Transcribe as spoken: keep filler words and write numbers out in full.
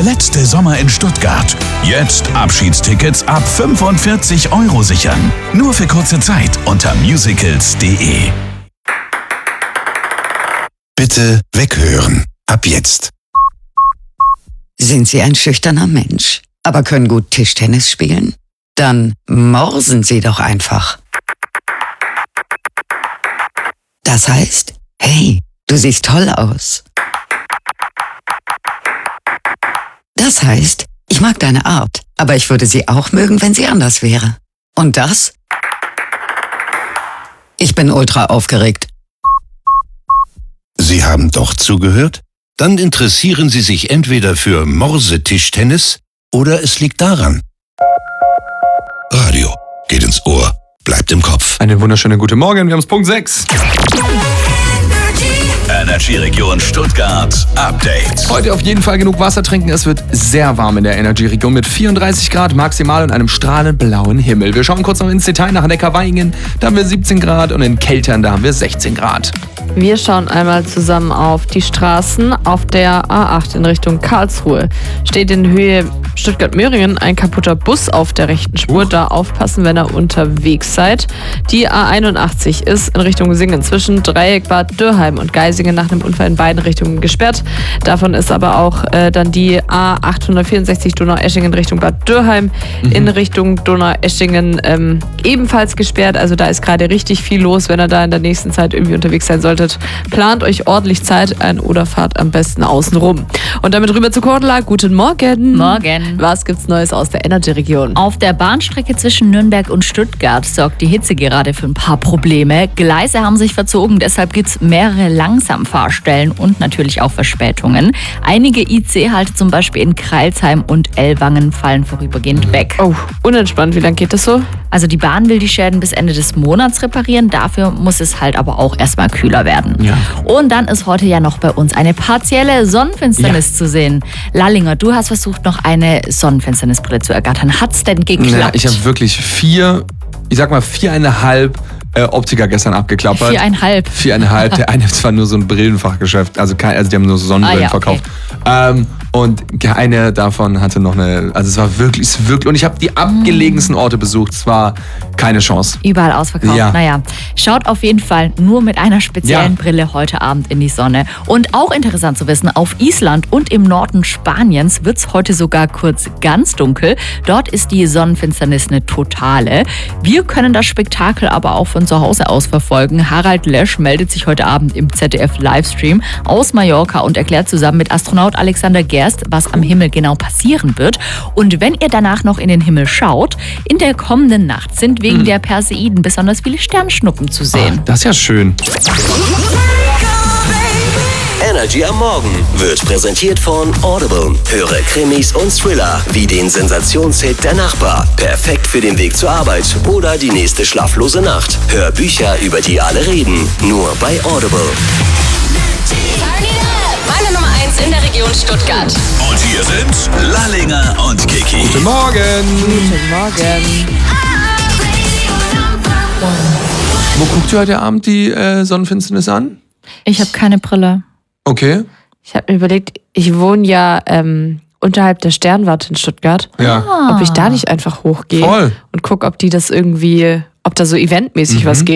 letzte Sommer in Stuttgart. Jetzt Abschiedstickets ab fünfundvierzig Euro sichern. Nur für kurze Zeit unter musicals punkt de. Bitte weghören. Ab jetzt. Sind Sie ein schüchterner Mensch, aber können gut Tischtennis spielen? Dann morsen Sie doch einfach. Das heißt, hey, du siehst toll aus. Das heißt, ich mag deine Art, aber ich würde sie auch mögen, wenn sie anders wäre. Und das? Ich bin ultra aufgeregt. Sie haben doch zugehört? Dann interessieren Sie sich entweder für Morsetischtennis oder es liegt daran. Radio geht ins Ohr, bleibt im Kopf. Einen wunderschönen guten Morgen, wir haben es Punkt sechs. Energy Region Stuttgart Update. Heute auf jeden Fall genug Wasser trinken. Es wird sehr warm in der Energy Region mit vierunddreißig Grad maximal und einem strahlend blauen Himmel. Wir schauen kurz noch ins Detail nach Neckarweingen. Da haben wir siebzehn Grad und in Keltern, da haben wir sechzehn Grad. Wir schauen einmal zusammen auf die Straßen. Auf der A acht in Richtung Karlsruhe steht in Höhe Stuttgart-Möhringen ein kaputter Bus auf der rechten Spur. Uh. Da aufpassen, wenn ihr unterwegs seid. Die A einundachtzig ist in Richtung Singen zwischen Dreieck Bad Dürrheim und Geisingen nach einem Unfall in beiden Richtungen gesperrt. Davon ist aber auch äh, dann die A achthundertvierundsechzig Donaueschingen Richtung Bad Dürrheim mhm. in Richtung Donaueschingen ähm, ebenfalls gesperrt. Also da ist gerade richtig viel los, wenn ihr da in der nächsten Zeit irgendwie unterwegs sein solltet. Plant euch ordentlich Zeit ein oder fahrt am besten außen rum. Und damit rüber zu Cordula. Guten Morgen. Morgen. Was gibt's Neues aus der Energy-Region? Auf der Bahnstrecke zwischen Nürnberg und Stuttgart sorgt die Hitze gerade für ein paar Probleme. Gleise haben sich verzogen, deshalb gibt's mehrere Langsamfahrstellen und natürlich auch Verspätungen. Einige I C-Halte zum Beispiel in Crailsheim und Ellwangen fallen vorübergehend weg. Oh, unentspannt. Wie lange geht das so? Also die Bahn will die Schäden bis Ende des Monats reparieren. Dafür muss es halt aber auch erstmal kühler werden. Ja. Und dann ist heute ja noch bei uns eine partielle Sonnenfinsternis ja. zu sehen. Lallinger, du hast versucht, noch eine Sonnenfinsternisbrille zu ergattern. Hat's denn geklappt? Ja, ich habe wirklich vier, ich sag mal viereinhalb äh, Optiker gestern abgeklappert. Viereinhalb? Viereinhalb. Der eine war nur so ein Brillenfachgeschäft. Also, kein, also die haben nur so Sonnenbrillen ah, ja, verkauft. Okay. Ähm, und eine davon hatte noch eine, also es war wirklich, es wirklich, und ich habe die abgelegensten Orte besucht. Es war keine Chance. Überall ausverkauft. Ja. Naja, schaut auf jeden Fall nur mit einer speziellen Ja. Brille heute Abend in die Sonne. Und auch interessant zu wissen, auf Island und im Norden Spaniens wird es heute sogar kurz ganz dunkel. Dort ist die Sonnenfinsternis eine totale. Wir können das Spektakel aber auch von zu Hause aus verfolgen. Harald Lesch meldet sich heute Abend im Z D F-Livestream aus Mallorca und erklärt zusammen mit Astronaut Alexander Gerst, was am Himmel genau passieren wird. Und wenn ihr danach noch in den Himmel schaut, in der kommenden Nacht sind wegen hm. der Perseiden besonders viele Sternschnuppen zu sehen. Ach, das ist ja schön. Energy am Morgen wird präsentiert von Audible. Höre Krimis und Thriller wie den Sensationshit Der Nachbar. Perfekt für den Weg zur Arbeit oder die nächste schlaflose Nacht. Hör Bücher, über die alle reden. Nur bei Audible. Meine Nummer eins in der Region Stuttgart. Und hier sind Lallinger und Kiki. Guten Morgen. Guten Morgen. Wo guckt ihr heute Abend die äh, Sonnenfinsternis an? Ich habe keine Brille. Okay. Ich habe mir überlegt, ich wohne ja ähm, unterhalb der Sternwarte in Stuttgart. Ja. Ob ich da nicht einfach hochgehe Voll. und gucke, ob die das irgendwie, ob da so eventmäßig Mhm. was geht.